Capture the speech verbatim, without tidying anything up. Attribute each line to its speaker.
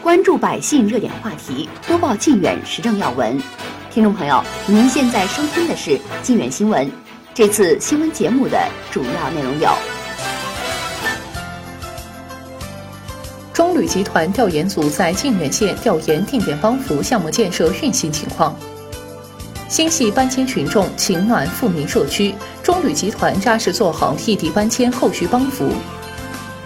Speaker 1: 关注百姓热点话题，播报靖远时政要闻。听众朋友，您现在收听的是靖远新闻。这次新闻节目的主要内容有：
Speaker 2: 中旅集团调研组在靖远县调研定点帮扶项目建设运行情况；新系搬迁群众情暖富民社区，中旅集团扎实做好异地搬迁后续帮扶。